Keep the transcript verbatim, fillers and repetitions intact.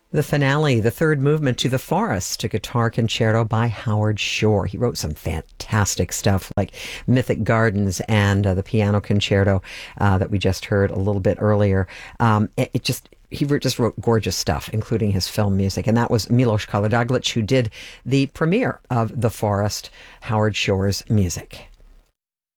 The finale, the third movement to The Forest, a guitar concerto by Howard Shore. He wrote some fantastic stuff like Mythic Gardens and uh, the piano concerto uh, that we just heard a little bit earlier. Um, it, it just he just wrote gorgeous stuff, including his film music. And that was Milos Karadzic, who did the premiere of The Forest, Howard Shore's music.